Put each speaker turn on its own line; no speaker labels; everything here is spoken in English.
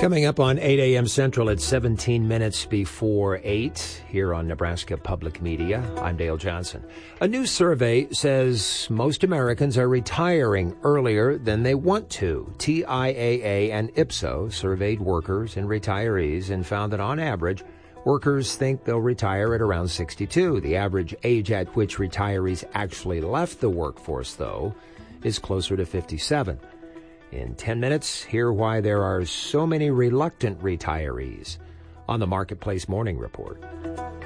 Coming up on 8 a.m. Central at 17 minutes before 8 here on Nebraska Public Media. I'm Dale Johnson. A new survey says most Americans are retiring earlier than they want to. TIAA and Ipsos surveyed workers and retirees and found that on average, workers think they'll retire at around 62. The average age at which retirees actually left the workforce, though, is closer to 57. In 10 minutes, hear why there are so many reluctant retirees on the Marketplace Morning Report.